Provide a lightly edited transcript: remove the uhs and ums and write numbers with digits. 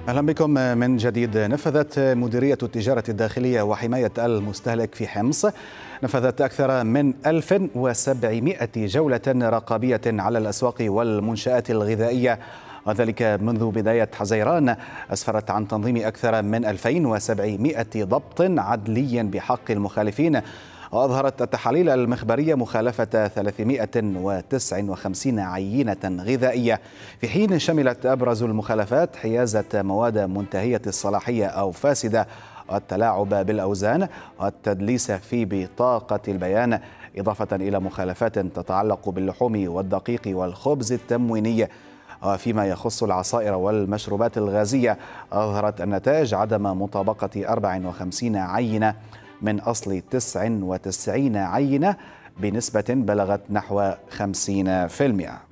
أهلا بكم من جديد. نفذت مديرية التجارة الداخلية وحماية المستهلك في حمص أكثر من 1700 جولة رقابية على الأسواق والمنشآت الغذائية، وذلك منذ بداية حزيران، أسفرت عن تنظيم أكثر من 2700 ضبط عدلي بحق المخالفين. وأظهرت التحاليل المخبرية مخالفة 359 عينة غذائية، في حين شملت أبرز المخالفات حيازة مواد منتهية الصلاحية أو فاسدة، والتلاعب بالأوزان، والتدليس في بطاقة البيان، إضافة إلى مخالفات تتعلق باللحوم والدقيق والخبز التمويني. وفيما يخص العصائر والمشروبات الغازية، أظهرت النتائج عدم مطابقة 54 عينة من أصل 99 عينة بنسبة بلغت نحو 50%.